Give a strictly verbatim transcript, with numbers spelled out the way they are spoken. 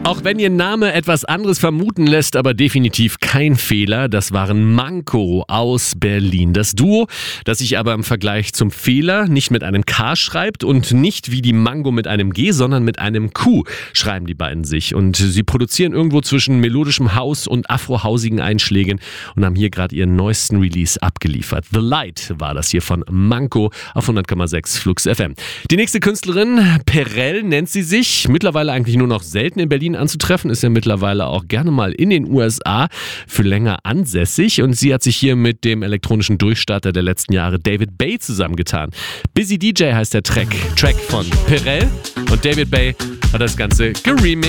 Auch wenn ihr Name etwas anderes vermuten lässt, aber definitiv kein Fehler, das waren Manko aus Berlin. Das Duo, das sich aber im Vergleich zum Fehler nicht mit einem K schreibt und nicht wie die Mango mit einem G, sondern mit einem Q schreiben die beiden sich. Und sie produzieren irgendwo zwischen melodischem House und afrohausigen Einschlägen und haben hier gerade ihren neuesten Release abgeliefert. The Light war das hier von Manko auf hundert Komma sechs Flux F M. Die nächste Künstlerin, Perel nennt sie sich, mittlerweile eigentlich nur noch selten in Berlin anzutreffen, ist ja mittlerweile auch gerne mal in den U S A für länger ansässig und sie hat sich hier mit dem elektronischen Durchstarter der letzten Jahre David Bay zusammengetan. Busy D J heißt der Track, Track von Perel und David Bay hat das Ganze geremixed.